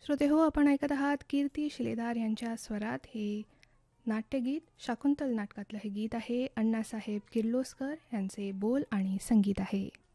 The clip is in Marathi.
श्रोते हो, आपण ऐकत आहात कीर्ती शिलेदार यांच्या स्वरात हे नाट्यगीत. शाकुंतल नाटकातलं हे गीत आहे. अण्णासाहेब किर्लोस्कर यांचे बोल आणि संगीत आहे.